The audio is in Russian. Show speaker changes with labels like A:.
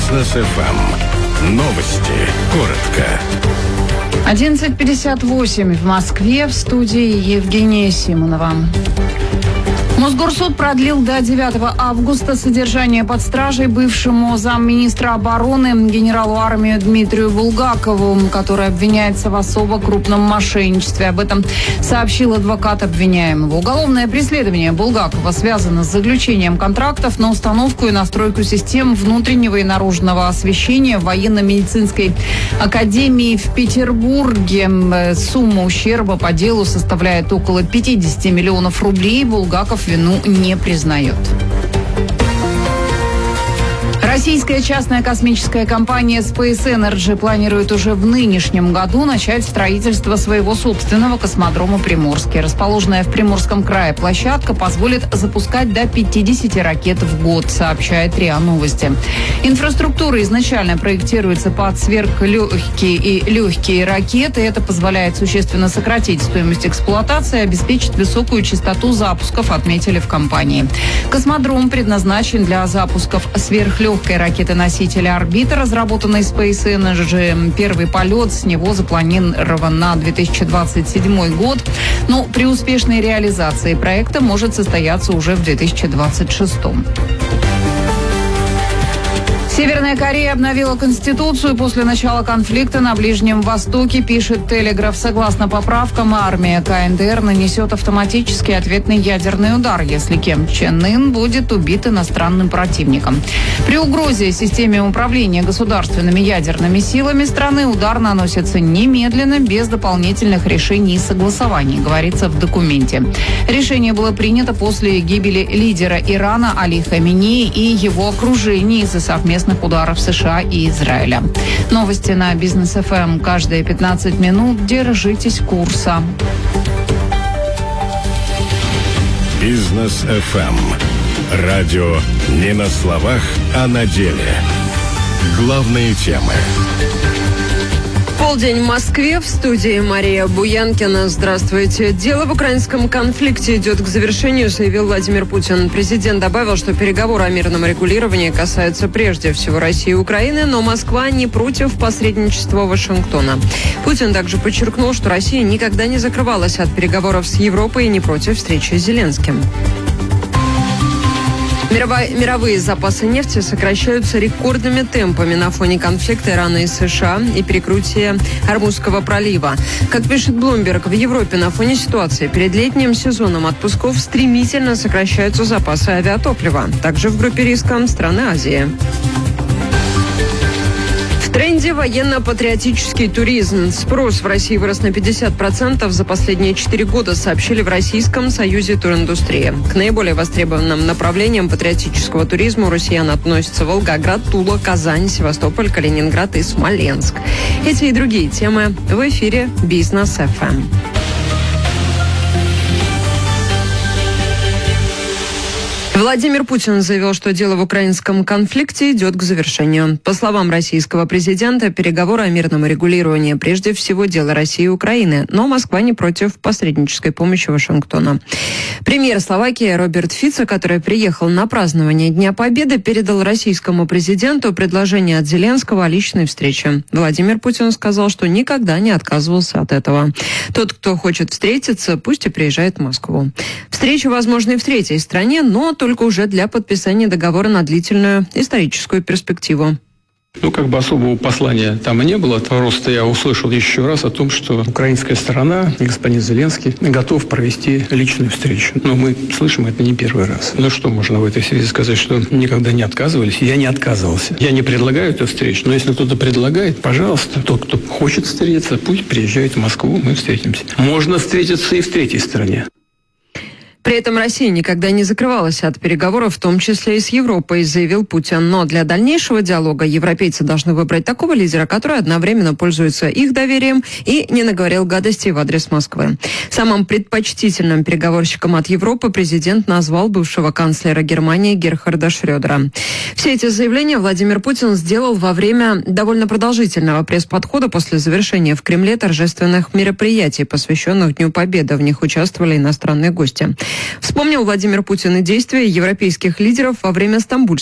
A: Бизнес FM. Новости. Коротко.
B: 11:58 в Москве. В студии Евгения Симонова. Мосгорсуд продлил до 9 августа содержание под стражей бывшему замминистра обороны генералу армии Дмитрию Булгакову, который обвиняется в особо крупном мошенничестве. Об этом сообщил адвокат обвиняемого. Уголовное преследование Булгакова связано с заключением контрактов на установку и настройку систем внутреннего и наружного освещения в военно-медицинской академии в Петербурге. Сумма ущерба по делу составляет около 50 миллионов рублей. Булгаков вину не признает. Российская частная космическая компания Space Energy планирует уже в нынешнем году начать строительство своего собственного космодрома Приморский. Расположенная в Приморском крае площадка позволит запускать до 50 ракет в год, сообщает РИА Новости. Инфраструктура изначально проектируется под сверхлегкие и легкие ракеты. Это позволяет существенно сократить стоимость эксплуатации и обеспечить высокую частоту запусков, отметили в компании. Космодром предназначен для запусков сверхлегких ракеты-носителя «Орбита», разработанной Space Energy. Первый полет с него запланирован на 2027 год, но при успешной реализации проекта может состояться уже в 2026. Северная Корея обновила Конституцию после начала конфликта на Ближнем Востоке, пишет Телеграф. Согласно поправкам, армия КНДР нанесет автоматический ответный ядерный удар, если Ким Чен Ын будет убит иностранным противником. При угрозе системе управления государственными ядерными силами страны удар наносится немедленно, без дополнительных решений и согласований, говорится в документе. Решение было принято после гибели лидера Ирана Али Хаминеи и его окружения из-за совместных ударов США и Израиля. Новости на Бизнес FM каждые 15 минут. Держитесь курса.
A: Бизнес FM. Радио не на словах, а на деле. Главные темы.
C: Полдень в Москве. В студии Мария Буянкина. Здравствуйте. Дело в украинском конфликте идет к завершению, заявил Владимир Путин. Президент добавил, что переговоры о мирном регулировании касаются прежде всего России и Украины, но Москва не против посредничества Вашингтона. Путин также подчеркнул, что Россия никогда не закрывалась от переговоров с Европой и не против встречи с Зеленским. Мировые запасы нефти сокращаются рекордными темпами на фоне конфликта Ирана и США и перекрытия Ормузского пролива. Как пишет Bloomberg, в Европе на фоне ситуации перед летним сезоном отпусков стремительно сокращаются запасы авиатоплива. Также в группе риска страны Азии. В тренде военно-патриотический туризм. Спрос в России вырос на 50% за последние 4 года, сообщили в Российском союзе туриндустрии. К наиболее востребованным направлениям патриотического туризма у россиян относятся Волгоград, Тула, Казань, Севастополь, Калининград и Смоленск. Эти и другие темы в эфире Бизнес FM. Владимир Путин заявил, что дело в украинском конфликте идет к завершению. По словам российского президента, переговоры о мирном регулировании прежде всего дело России и Украины, но Москва не против посреднической помощи Вашингтона. Премьер Словакии Роберт Фицо, который приехал на празднование Дня Победы, передал российскому президенту предложение от Зеленского о личной встрече. Владимир Путин сказал, что никогда не отказывался от этого. Тот, кто хочет встретиться, пусть и приезжает в Москву. Встреча возможна и в третьей стране, но только уже для подписания договора на длительную историческую перспективу.
D: Особого послания там и не было. Просто я услышал еще раз о том, что украинская сторона, господин Зеленский, готов провести личную встречу. Но мы слышим это не первый раз. Что можно в этой связи сказать, что никогда не отказывались? Я не отказывался. Я не предлагаю эту встречу, но если кто-то предлагает, пожалуйста, тот, кто хочет встретиться, пусть приезжает в Москву, мы встретимся. Можно встретиться и в третьей стране.
C: При этом Россия никогда не закрывалась от переговоров, в том числе и с Европой, заявил Путин. Но для дальнейшего диалога европейцы должны выбрать такого лидера, который одновременно пользуется их доверием и не наговорил гадостей в адрес Москвы. Самым предпочтительным переговорщиком от Европы президент назвал бывшего канцлера Германии Герхарда Шрёдера. Все эти заявления Владимир Путин сделал во время довольно продолжительного пресс-подхода после завершения в Кремле торжественных мероприятий, посвященных Дню Победы. В них участвовали иностранные гости. Вспомнил Владимир Путин и действия европейских лидеров во время Стамбульского